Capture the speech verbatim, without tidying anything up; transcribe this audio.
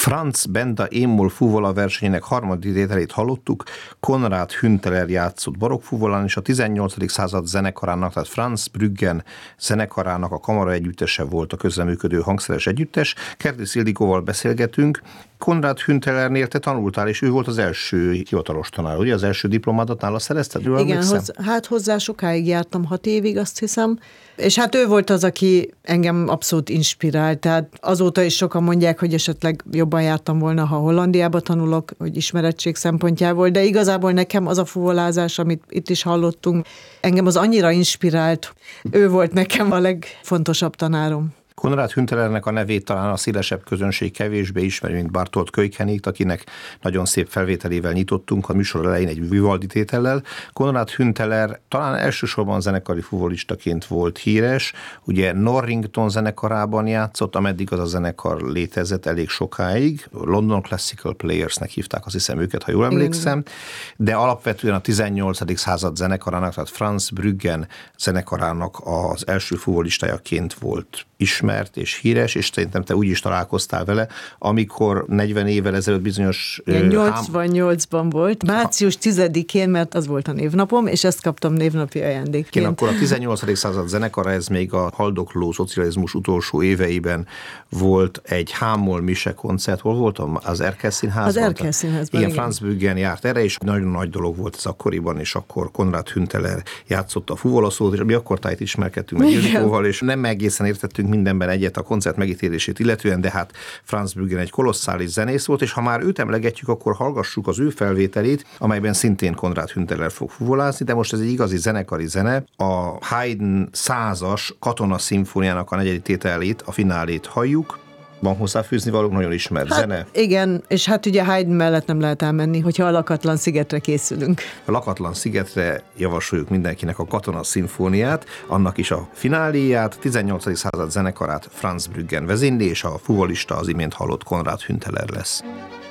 Franz Benda Émol fuvola versenyének harmadik tételét hallottuk, Konrad Hünteler játszott barokkfuvolán, és a tizennyolcadik század zenekarának, tehát Franz Brüggen zenekarának a kamara együttese volt a közreműködő hangszeres együttes. Kertész Ildikóval beszélgetünk. Konrad Hüntelernél te tanultál, és ő volt az első hivatalos tanár, ugye? Az első diplomádat nála szerezted? Igen, hoz, hát hozzá sokáig jártam, hat évig, azt hiszem. És hát ő volt az, aki engem abszolút inspirált. Tehát azóta is sokan mondják, hogy esetleg jobban jártam volna, ha Hollandiába tanulok, hogy ismerettség szempontjából, de igazából nekem az a fuvolázás, amit itt is hallottunk, engem az annyira inspirált. Ő volt nekem a legfontosabb tanárom. Konrad Hüntelernek a nevét talán a szélesebb közönség kevésbé ismeri, mint Bartolt Kölykenékt, akinek nagyon szép felvételével nyitottunk a műsor elején egy Vivaldi tétellel. Konrad Hünteler talán elsősorban zenekari fuvolistaként volt híres, ugye Norrington zenekarában játszott, ameddig az a zenekar létezett elég sokáig, London Classical Playersnek hívták, azt hiszem őket, ha jól emlékszem, de alapvetően a tizennyolcadik század zenekarának, tehát Franz Brüggen zenekarának az első fuvolistájaként volt ismert és híres, és szerintem te úgy is találkoztál vele, amikor negyven évvel ezelőtt bizonyos... nyolcvannyolcban volt, március tizedikén, mert az volt a névnapom, és ezt kaptam névnapi ajándékként. Igen, akkor a tizennyolcadik század zenekara, ez még a haldokló szocializmus utolsó éveiben volt egy Hámol Mise koncert. Hol voltam? Az Erkel Színházban? Az Erkel Színházban, igen. Franz Brüggen járt erre, és nagyon nagy dolog volt ez akkoriban, és akkor Konrad Hünteler játszott a fuvolaszót, és mi akkor tájt ismerkedtünk meg Ildikóval, és nem egészen értettünk mindenben egyet a koncert megítélését illetően, de hát Franz Brüggen egy kolosszális zenész volt, és ha már őt emlegetjük, akkor hallgassuk az ő felvételét, amelyben szintén Konrad Hünteler fog fuvolázni, de most ez egy igazi zenekari zene. A Haydn százas Katona szimfóniának a negyedik tételét, a finálét halljuk. Van hozzáfűzni való, nagyon ismert hát, zene. Igen, és hát ugye Haydn mellett nem lehet elmenni, hogyha a Lakatlan szigetre készülünk. A Lakatlan szigetre javasoljuk mindenkinek a Katona szimfóniát, annak is a fináléját, tizennyolcadik század zenekarát Franz Brüggen vezényli, és a fuvolista az imént hallott Konrad Hünteler lesz.